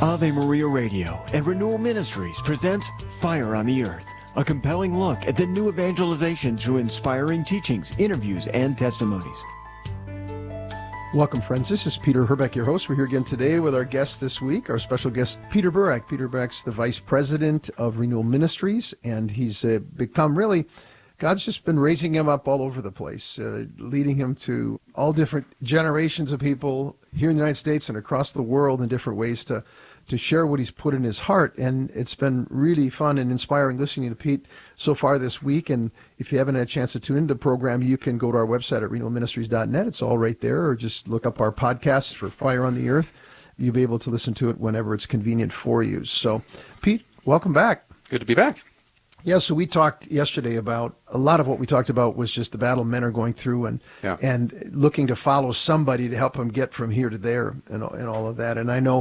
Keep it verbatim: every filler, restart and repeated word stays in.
Ave Maria Radio and Renewal Ministries presents Fire on the Earth, a compelling look at the new evangelization through inspiring teachings, interviews, and testimonies. Welcome, friends. This is Peter Herbeck, your host. We're here again today with our guest this week, our special guest, Peter Burak. Peter Burak's the Vice President of Renewal Ministries, and he's uh, become really, God's just been raising him up all over the place, uh, leading him to all different generations of people here in the United States and across the world in different ways to to share what he's put in his heart. And it's been really fun and inspiring listening to Pete so far this week. And if you haven't had a chance to tune into the program, you can go to our website at renewal ministries dot net. It's all right there, or just look up our podcast for Fire on the Earth. You'll be able to listen to it whenever it's convenient for you. So, Pete, welcome back. Good to be back. Yeah, so we talked yesterday about, a lot of what we talked about was just the battle men are going through and yeah. and looking to follow somebody to help them get from here to there and, and all of that. And I know